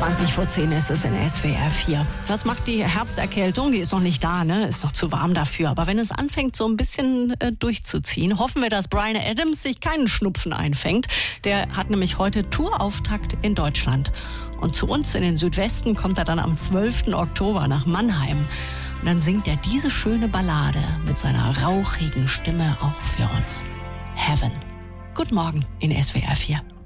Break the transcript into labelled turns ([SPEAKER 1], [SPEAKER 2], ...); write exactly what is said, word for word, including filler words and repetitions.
[SPEAKER 1] zwanzig vor zehn ist es in S W R vier. Was macht die Herbsterkältung? Die ist noch nicht da, ne? Ist noch zu warm dafür. Aber wenn es anfängt, so ein bisschen äh, durchzuziehen, hoffen wir, dass Bryan Adams sich keinen Schnupfen einfängt. Der hat nämlich heute Tourauftakt in Deutschland. Und zu uns in den Südwesten kommt er dann am zwölften Oktober nach Mannheim. Und dann singt er diese schöne Ballade mit seiner rauchigen Stimme auch für uns. Heaven. Guten Morgen in S W R vier.